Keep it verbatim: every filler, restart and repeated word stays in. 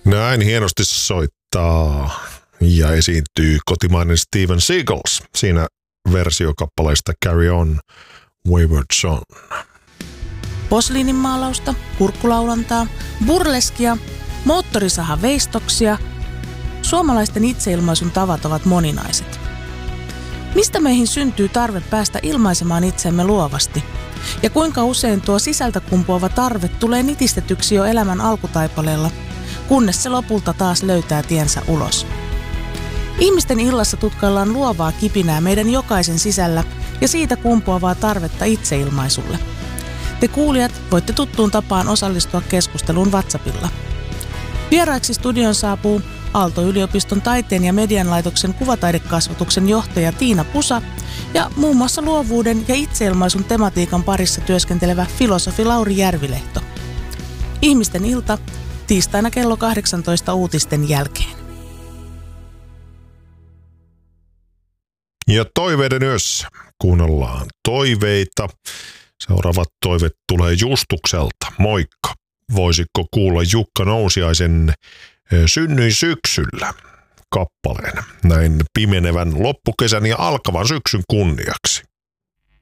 Näin hienosti soittaa ja esiintyy kotimainen Steven Seagals siinä versiokappaleista Carry On, Wayward Son. Posliininmaalausta, kurkkulaulantaa, burleskia, moottorisahaveistoksia. Suomalaisten itseilmaisun tavat ovat moninaiset. Mistä meihin syntyy tarve päästä ilmaisemaan itsemme luovasti? Ja kuinka usein tuo sisältä kumpuava tarve tulee nitistetyksi jo elämän alkutaipaleella, kunnes se lopulta taas löytää tiensä ulos? Ihmisten illassa tutkaillaan luovaa kipinää meidän jokaisen sisällä ja siitä kumpuavaa tarvetta itseilmaisulle. Te kuulijat voitte tuttuun tapaan osallistua keskusteluun WhatsAppilla. Vieraiksi studion saapuu Aalto-yliopiston taiteen ja median laitoksen kuvataidekasvatuksen johtaja Tiina Pusa ja muun muassa luovuuden ja itseilmaisun tematiikan parissa työskentelevä filosofi Lauri Järvilehto. Ihmisten ilta tiistaina kello kahdeksantoista uutisten jälkeen. Ja toiveiden yössä kuunnellaan toiveita. Seuraavat toiveet tulee Justukselta. Moikka! Voisitko kuulla Jukka Nousiaisen Synnyin syksyllä kappaleen näin pimenevän loppukesän ja alkavan syksyn kunniaksi?